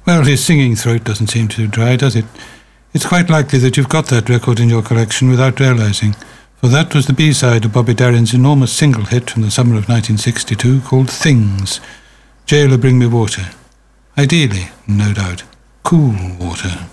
Well, his singing throat doesn't seem too dry, does it? It's quite likely that you've got that record in your collection without realising, for that was the B-side of Bobby Darin's enormous single hit from the summer of 1962 called Things. Jailer, Bring Me Water. Ideally, no doubt, cool water.